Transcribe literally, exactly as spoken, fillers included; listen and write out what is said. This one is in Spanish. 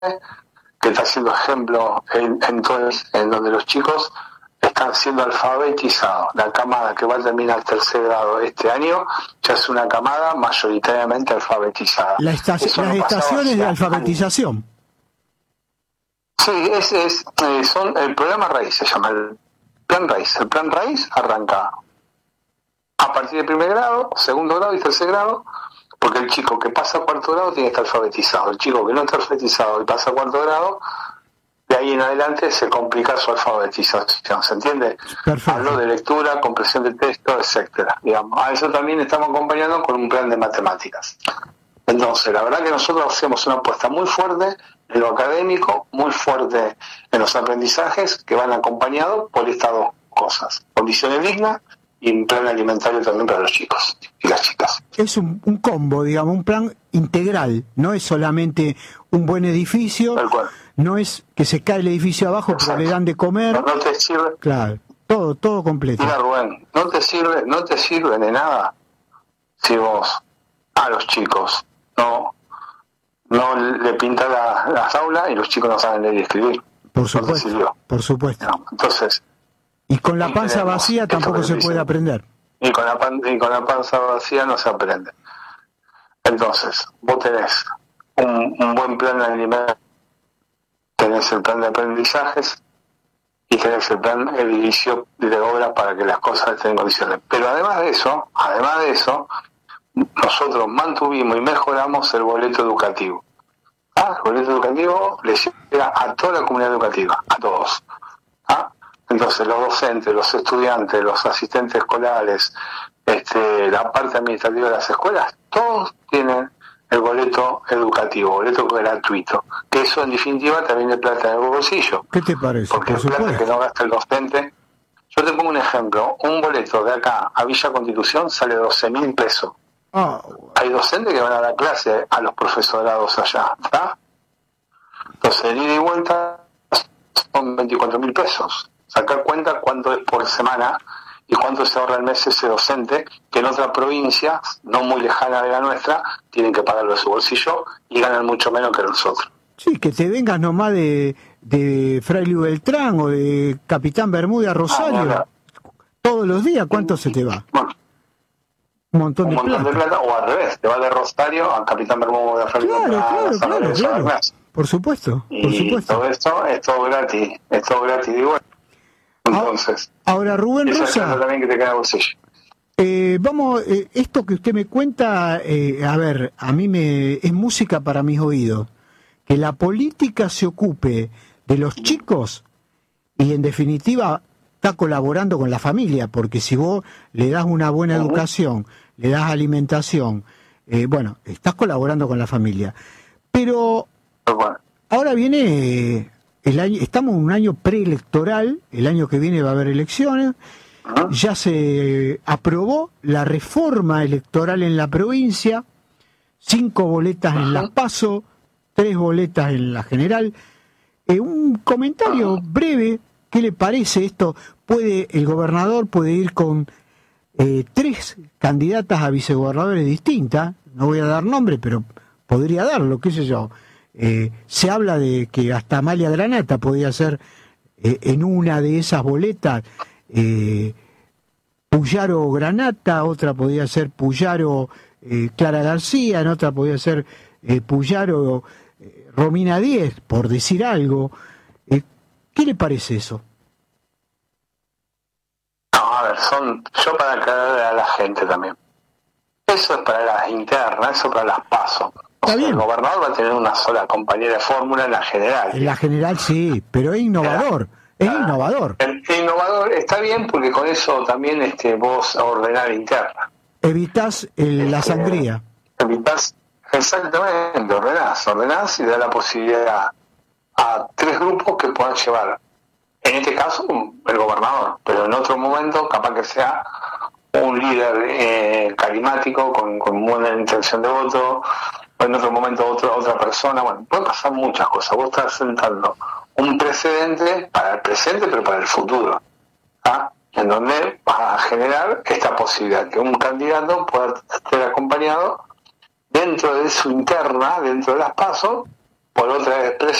que está siendo ejemplo en, en, todo el, en donde los chicos están siendo alfabetizados. La camada que va a terminar el tercer grado este año ya es una camada mayoritariamente alfabetizada. La estaci- las no estaciones de alfabetización. Años. Sí, es, es, eh, son el programa raíz, se llama el plan raíz. El plan raíz arranca a partir del primer grado, segundo grado y tercer grado, porque el chico que pasa a cuarto grado tiene que estar alfabetizado. El chico que no está alfabetizado y pasa a cuarto grado, de ahí en adelante se complica su alfabetización, ¿se entiende? Perfecto. Hablo de lectura, comprensión de texto, etcétera. Digamos, a eso también estamos acompañando con un plan de matemáticas. Entonces, la verdad que nosotros hacemos una apuesta muy fuerte en lo académico, muy fuerte en los aprendizajes, que van acompañados por estas dos cosas: condiciones dignas y un plan alimentario también para los chicos y las chicas. Es un, un combo, digamos, un plan integral, no es solamente un buen edificio, no es que se cae el edificio abajo porque le dan de comer. No, no te sirve. Claro, todo, todo completo. Mira, Rubén, no te sirve, no te sirve de nada si vos a los chicos no, no le pintas la, las aulas y los chicos no saben leer y escribir. Por supuesto, no por supuesto. No, entonces, y con la panza vacía tampoco se puede aprender. Y con la pan, y con la panza vacía no se aprende. Entonces, vos tenés un, un buen plan de alimentación, tenés el plan de aprendizajes y tenés el plan edilicio de obra para que las cosas estén en condiciones. Pero además de eso, además de eso, nosotros mantuvimos y mejoramos el boleto educativo. ¿Ah? El boleto educativo le llega a toda la comunidad educativa, a todos. ¿Ah? Entonces los docentes, los estudiantes, los asistentes escolares, este, la parte administrativa de las escuelas, todos tienen el boleto educativo, boleto gratuito, que eso en definitiva también es plata en el bolsillo. ¿Qué te parece? Porque es plata que no gasta el docente. Yo te pongo un ejemplo: un boleto de acá a Villa Constitución sale doce mil pesos. Oh. Hay docentes que van a dar clase a los profesorados allá, ¿está? Entonces el ida y vuelta son veinticuatro mil pesos. Sacar cuenta cuánto es por semana y cuánto se ahorra al mes ese docente que en otra provincia, no muy lejana de la nuestra, tienen que pagarlo de su bolsillo y ganan mucho menos que nosotros. Sí, que te vengas nomás de, de Fraile Beltrán o de Capitán Bermúdez a Rosario, ah, bueno, todos los días, ¿cuánto se te va? Bueno, un montón, un de, montón plata. de plata, o al revés, te va de Rosario a Capitán Bermúdez a Fraile claro, Beltrán, claro, a San claro, Lorenzo, claro. Por supuesto, y por supuesto. todo esto es todo gratis, es todo gratis y bueno. Entonces, ahora Rubén eso Rosa, es también que te queda bolsillo. Eh, vamos, eh, esto que usted me cuenta, eh, a ver, a mí me es música para mis oídos. Que la política se ocupe de los chicos y en definitiva está colaborando con la familia, porque si vos le das una buena uh-huh. educación, le das alimentación, eh, bueno, estás colaborando con la familia. Pero bueno. ahora viene eh, el año, estamos en un año preelectoral, el año que viene va a haber elecciones. Ya se aprobó la reforma electoral en la provincia, cinco boletas en la PASO, tres boletas en la general. Eh, un comentario breve, ¿qué le parece esto? Puede el gobernador puede ir con eh, tres candidatas a vicegobernadores distintas, no voy a dar nombre, pero podría darlo, qué sé yo. Eh, se habla de que hasta Amalia Granata podía ser eh, en una de esas boletas. Eh, Puyaro Granata, otra podía ser Puyaro eh, Clara García, en otra podía ser eh, Puyaro eh, Romina Díez, por decir algo. Eh, ¿Qué le parece eso? No, a ver, son yo para aclarar a la gente también. Eso es para las internas, eso para las PASO. O sea, el gobernador va a tener una sola compañera de fórmula en la general. En la general sí, pero es innovador. Es ah, innovador. El, el innovador está bien porque con eso también este, vos ordenás interna. Evitás el, este, la sangría. Evitás, exactamente, ordenás, ordenás y da la posibilidad a, a tres grupos que puedan llevar, en este caso, el gobernador, pero en otro momento capaz que sea un líder eh, carismático con, con buena intención de voto, o en otro momento otro, otra persona. Bueno, puede pasar muchas cosas. Vos estás sentando un precedente para el presente, pero para el futuro, ¿ah? En donde va a generar esta posibilidad que un candidato pueda estar acompañado dentro de su interna, dentro de las PASO, por otra vez